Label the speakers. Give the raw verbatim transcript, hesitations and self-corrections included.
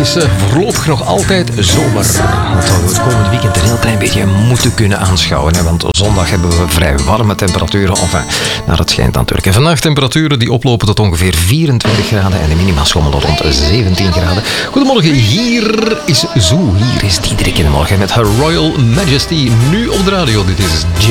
Speaker 1: is uh, voorlopig nog altijd zomer. Dat zouden we het komende weekend een heel klein beetje moeten kunnen aanschouwen. Hè? Want zondag hebben we vrij warme temperaturen. Enfin, naar het schijnt natuurlijk. En vandaag temperaturen die oplopen tot ongeveer vierentwintig graden. En de minima schommelen rond zeventien graden. Goedemorgen, hier is Zoo. Hier is Diederik in de morgen met Her Royal Majesty. Nu op de radio. Dit is J.